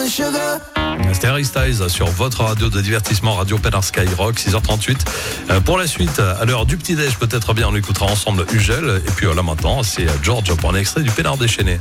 C'était Harry Styles sur votre radio de divertissement, Radio Pénard Skyrock, 6h38. Pour la suite, à l'heure du petit-déj, peut-être bien, on écoutera ensemble Ugel. Et puis là maintenant, c'est George pour un extrait du Pénard déchaîné.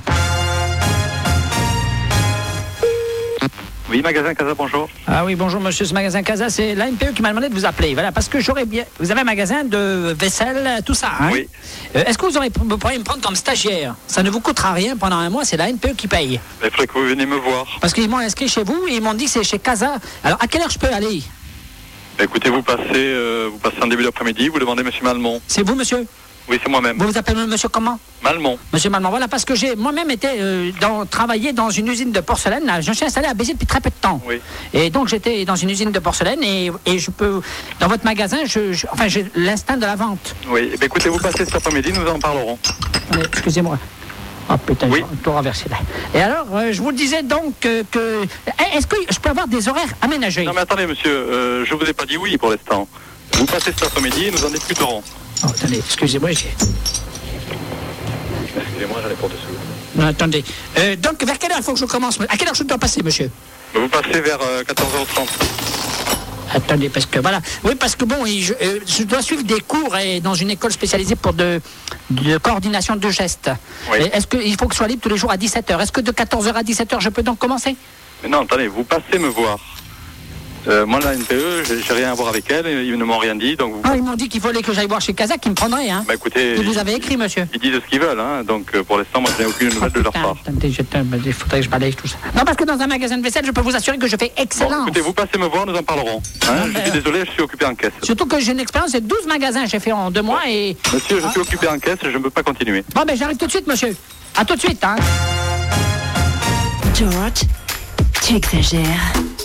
Oui, magasin Casa, bonjour. Ah oui, bonjour monsieur, ce magasin Casa, c'est la NPE qui m'a demandé de vous appeler. Voilà, parce que j'aurais bien... Vous avez un magasin de vaisselle, tout ça, hein? Oui. Est-ce que vous pourriez me prendre comme stagiaire? Ça ne vous coûtera rien pendant un mois, c'est la NPE qui paye. Il faudrait que vous veniez me voir. Parce qu'ils m'ont inscrit chez vous et ils m'ont dit que c'est chez Casa. Alors, à quelle heure je peux aller? Écoutez, vous passez en début d'après-midi, vous demandez monsieur Malmont. C'est vous, monsieur? Oui, c'est moi-même. Vous vous appelez monsieur comment? Malmont. Monsieur Malmont, voilà, parce que j'ai moi-même été travaillé dans une usine de porcelaine. Là. Je suis installé à Béziers depuis très peu de temps. Oui. Et donc j'étais dans une usine de porcelaine et je peux, dans votre magasin, j'ai l'instinct de la vente. Oui, écoutez, vous passez cet après-midi, nous en parlerons. Excusez-moi. Oh putain, oui. Je dois renverser là. Et alors, je vous disais donc que... Est-ce que je peux avoir des horaires aménagés? Non mais attendez monsieur, je vous ai pas dit oui pour l'instant. Vous passez cet après-midi et nous en discuterons. Oh, attendez, excusez-moi, Excusez-moi, j'en ai pour dessous. Non, attendez. Donc, vers quelle heure il faut que je commence? À quelle heure je dois passer, monsieur? Vous passez vers 14h30. Attendez, parce que voilà. Oui, parce que bon, je dois suivre des cours dans une école spécialisée pour de coordination de gestes. Oui. Est-ce qu'il faut que je sois libre tous les jours à 17h? Est-ce que de 14h à 17h, je peux donc commencer? Mais non, attendez, vous passez me voir. Moi, la NPE, j'ai rien à voir avec elle, ils ne m'ont rien dit, donc vous... Ah, ils m'ont dit qu'il fallait que j'aille voir chez Casa, qu'ils me prendraient, hein. Bah écoutez... Ils vous avez écrit, monsieur. Ils disent ce qu'ils veulent, hein, donc pour l'instant, moi, je n'ai aucune nouvelle de leur part. Attendez, il faudrait que je balaye tout ça. Non, parce que dans un magasin de vaisselle, je peux vous assurer que je fais excellence. Bon, écoutez, vous passez me voir, nous en parlerons. Hein, je suis désolé, je suis occupé en caisse. Surtout que j'ai une expérience de 12 magasins, j'ai fait en 2 mois et... Monsieur, je suis occupé en caisse, je ne peux pas continuer. Bon, ben j'arrive tout de suite, monsieur. À tout de suite, hein. George, tu exagères.